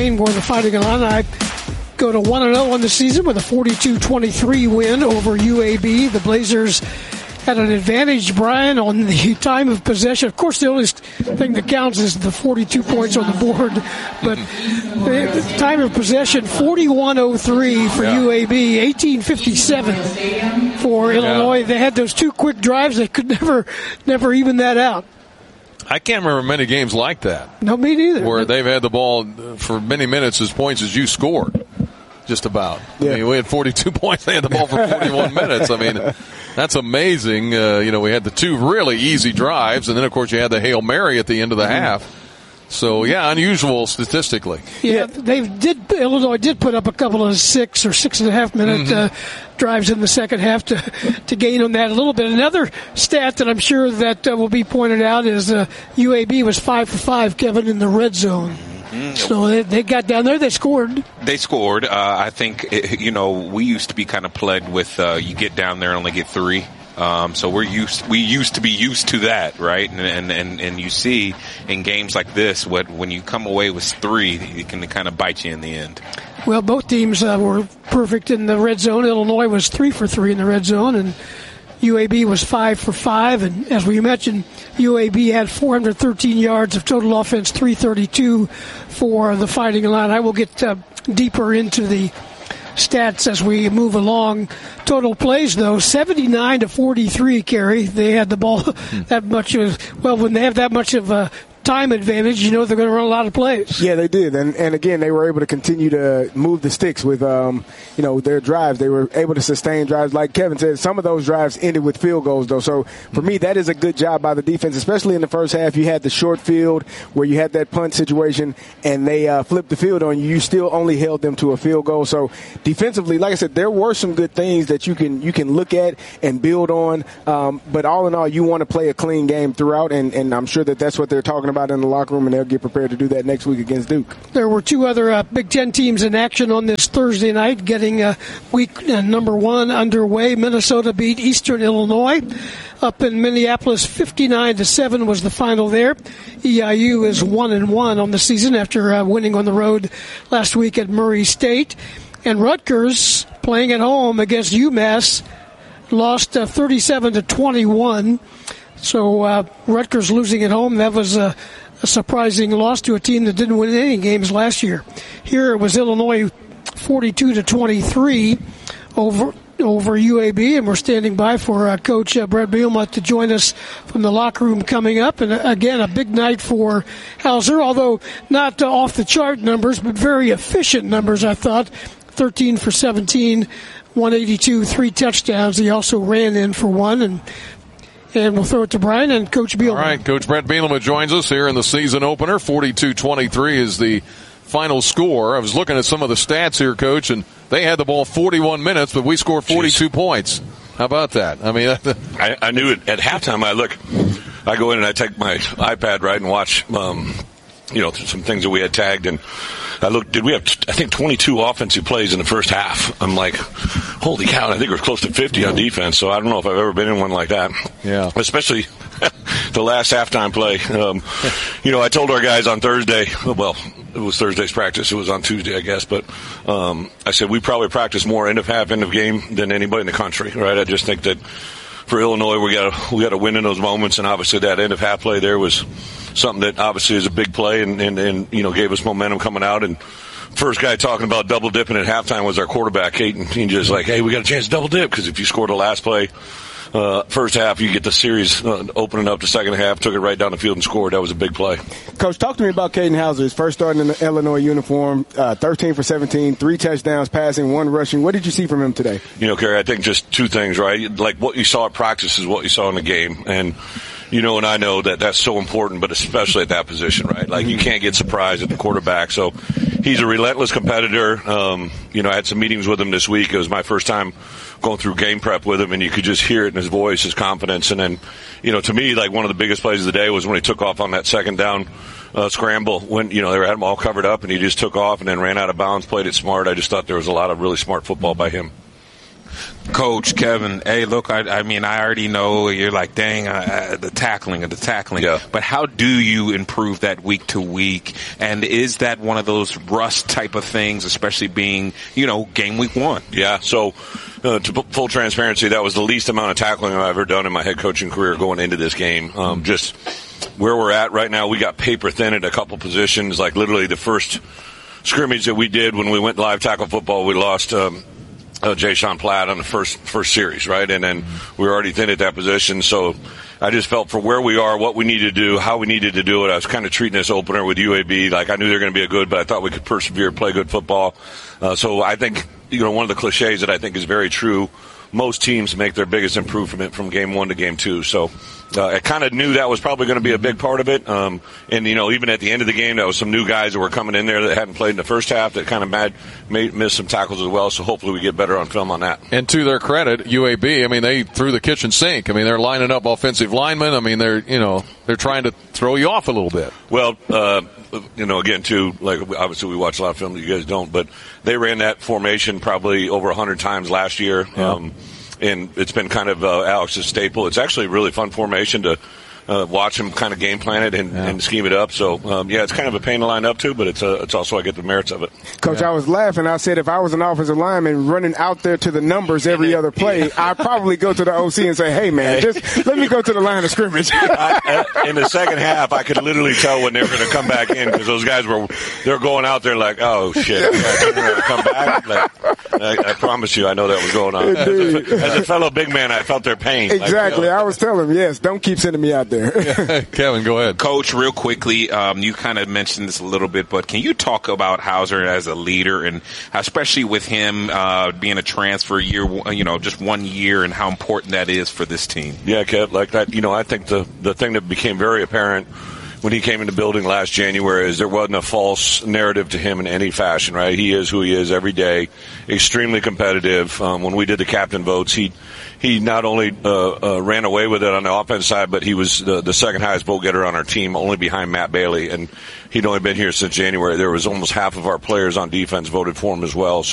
Where the Fighting Illini go to 1-0 on the season with a 42-23 win over UAB. The Blazers had an advantage, Brian, on the time of possession. Of course, the only thing that counts is the 42 points on the board. But the time of possession, 41-03 for UAB, 18-57 for Illinois. They had those two quick drives. They could never even that out. I can't remember many games like that. No, me neither. Where they've had the ball for many minutes as points as you scored. Just about. Yeah. I mean, we had 42 points. They had the ball for 41 minutes. I mean, that's amazing. We had the two really easy drives, and then, of course, you had the Hail Mary at the end of the half. So, unusual statistically. Yeah, Illinois did put up a couple of 6 or 6.5 minute drives in the second half to gain on that a little bit. Another stat that I'm sure that will be pointed out is UAB was 5 for 5, Kevin, in the red zone. So they got down there. They scored. I think, we used to be kind of plagued with you get down there and only get 3. So we used to be used to that, right? And you see in games like this, when you come away with 3, it can kind of bite you in the end. Well, both teams were perfect in the red zone. Illinois was 3 for 3 in the red zone, and UAB was 5 for 5. And as we mentioned, UAB had 413 yards of total offense, 332 for the Fighting Illini. I will get deeper into the stats as we move along. Total plays, though, 79-43, Kerry. They had the ball that much. When they have that much of a time advantage, they're going to run a lot of plays. Yeah, they did. And again, they were able to continue to move the sticks with, their drives. They were able to sustain drives. Like Kevin said, some of those drives ended with field goals, though. So for me, that is a good job by the defense, especially in the first half. You had the short field where you had that punt situation, and they flipped the field on you. You still only held them to a field goal. So defensively, like I said, there were some good things that you can look at and build on. But all in all, you want to play a clean game throughout, and I'm sure that's what they're talking about in the locker room, and they'll get prepared to do that next week against Duke. There were 2 other Big Ten teams in action on this Thursday night, getting week number 1 underway. Minnesota beat Eastern Illinois up in Minneapolis. 59-7 was the final there. EIU is 1-1 on the season after winning on the road last week at Murray State. And Rutgers, playing at home against UMass, lost 37-21. So Rutgers losing at home, that was a surprising loss to a team that didn't win any games last year. Here it was Illinois 42-23 over UAB, and we're standing by for Coach Brett Bielema to join us from the locker room coming up. And again, a big night for Hauser, although not off the chart numbers, but very efficient numbers, I thought. 13 for 17, 182, 3 touchdowns. He also ran in for 1, and we'll throw it to Brian and Coach Bielema. All right, Coach Brett Bielema joins us here in the season opener. 42-23 is the final score. I was looking at some of the stats here, Coach, and they had the ball 41 minutes, but we scored 42 points. How about that? I mean, I knew it at halftime. I go in and I take my iPad, right, and watch, some things that we had tagged, and I looked, we have, I think, 22 offensive plays in the first half. I'm like, holy cow, I think it was close to 50 on defense, so I don't know if I've ever been in one like that. Yeah. Especially the last halftime play. I told our guys on Thursday, well, it was Thursday's practice. It was on Tuesday, I guess, but I said we probably practice more end of half, end of game than anybody in the country, right? I just think that for Illinois, we got to win in those moments, and obviously that end of half play there was something that obviously is a big play and gave us momentum coming out. And first guy talking about double dipping at halftime was our quarterback, Kate, and he just like, hey, we got a chance to double dip, because if you score the last play first half, you get the series opening up the second half, took it right down the field and scored. That was a big play. Coach, talk to me about Caden Hauser. His first start in the Illinois uniform, 13 for 17, 3 touchdowns passing, 1 rushing. What did you see from him today? Kerry, I think just 2 things, right? Like what you saw at practice is what you saw in the game. And and I know that that's so important, but especially at that position, right? Like you can't get surprised at the quarterback. So he's a relentless competitor. I had some meetings with him this week. It was my first time going through game prep with him, and you could just hear it in his voice, his confidence. And then, to me, like one of the biggest plays of the day was when he took off on that second down scramble when, they had him all covered up, and he just took off and then ran out of bounds, played it smart. I just thought there was a lot of really smart football by him. Coach Kevin, hey, look, I mean, I already know you're like, dang, the tackling. Yeah. But how do you improve that week to week? And is that one of those rust type of things, especially being, game week 1? Yeah. So, to full transparency, that was the least amount of tackling I've ever done in my head coaching career going into this game. Just where we're at right now, we got paper thin at a couple positions. Like literally the first scrimmage that we did when we went live tackle football, we lost Jay Sean Platt on the first series, right? And then we were already thin at that position. So I just felt for where we are, what we need to do, how we needed to do it. I was kind of treating this opener with UAB like I knew they were going to be a good, but I thought we could persevere, play good football. So I think, one of the cliches that I think is very true, most teams make their biggest improvement from game 1 to game 2. So I kind of knew that was probably going to be a big part of it. And, even at the end of the game, there was some new guys that were coming in there that hadn't played in the first half that kind of missed some tackles as well. So hopefully we get better on film on that. And to their credit, UAB, they threw the kitchen sink. They're lining up offensive linemen. They're trying to throw you off a little bit. Well, again, too, like obviously we watch a lot of film that you guys don't, but they ran that formation probably over 100 times last year. Yeah. And it's been kind of Alex's staple. It's actually a really fun formation to watch him kind of game plan it and scheme it up. So, it's kind of a pain to line up to, but it's also I get the merits of it. Coach, I was laughing. I said if I was an offensive lineman running out there to the numbers every other play, I'd probably go to the OC and say, hey, man, just let me go to the line of scrimmage. In the second half, I could literally tell when they were going to come back in because those guys they're going out there like, oh, shit, they're going to come back. I promise you, I know that was going on. As a fellow big man, I felt their pain. Exactly. I was telling them, yes, don't keep sending me out there. Kevin, go ahead. Coach, real quickly, you kind of mentioned this a little bit, but can you talk about Hauser as a leader and especially with him being a transfer year, just 1 year and how important that is for this team? Yeah, Kev, like that, I think the thing that became very apparent when he came in the building last January is there wasn't a false narrative to him in any fashion, right? He is who he is every day, extremely competitive. When we did the captain votes, he not only ran away with it on the offense side, but he was the second highest vote getter on our team, only behind Matt Bailey. And he'd only been here since January. There was almost half of our players on defense voted for him as well. So